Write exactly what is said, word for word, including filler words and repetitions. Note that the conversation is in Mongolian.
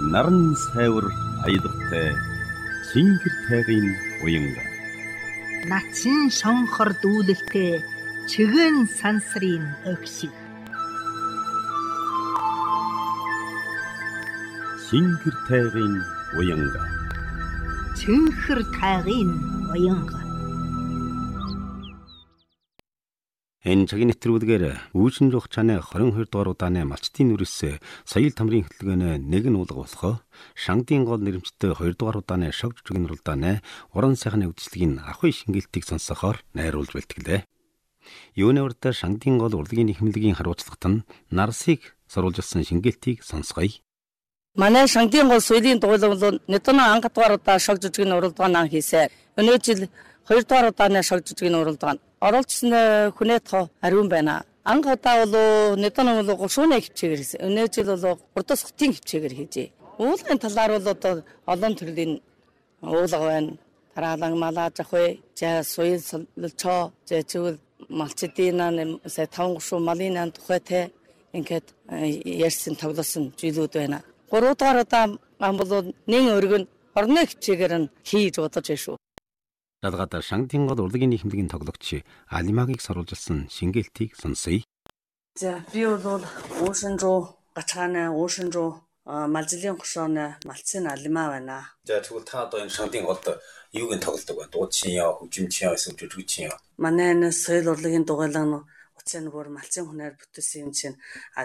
наран сайвар аядартай Чингэр тайгын уянга. Начин шонхор дүүлэлтэй чигэн сансрын өгшиг. Чингэр тайгын уянга. Чинхэр тайгын уянга. Энэ цагийн нэвтрүүлгээр үүшин жох чанаа хорин хоёр дугаар удааны малчтын нүрэс соёл тамрын хөтөлбөрөөр нэг нь уулга болох Шангадын гол нэрмжтэй хоёр дугаар удааны шог жүжигний уралдааны уран сайхны үдшилтийн ахуй шингэлтийг сонсохоор найруулж бэлтгэлээ. Юуны урд Шангадын гол урлагийн ихэмлэгийн хариуцлагт нь нарсыг соруулжсэн шингэлтийг сонсгоё. Манай Шангадын гол соёлын дугуйлан бол Нэтоноо анх дугаар удаа шог жүжигний уралдаан хийсэн. Өнөө жил хоёр дугаар удааны шог жүжигний уралдаан оролцсон хүнээ тоо ариун байна. Анх удаа бол Нэтоноо бол гушууны хөвчөөр хийсэн. Өнөө жил бол урдас хотын хөвчөөр хийжээ. Уулын талаар бол одоо олон төрлийн уулга байна. Тараалан малаж ахвэ, жаа соёл солилцоо, жаа чигэл малчдын сая таван гушуу малын тухайтай ингээд ярьсан тоглосон зүйлүүд байна. Гурав дахь удаа бол нэг өргөн орны хөвчөөр нь хийж бодож байна шүү. Далгата Шангадын гол урлагийн ихэмлэгийн тоглогч Алимагийг соруулжсэн шингэлтийг сонсъё. За би бол уушин руу гачгаана, уушин руу малжлын гушууны малцын Алима байна. За тэгвэл та одоо энэ Шангадын голд юуг нь тоглодог вэ? Дуучин яа, хөгжимчин яа, эсвэл жүжигчин яа? Манай энэ соёл урлагийн дугуйлан утсын бүр малцын хүнээр бүтээсэн юм чинь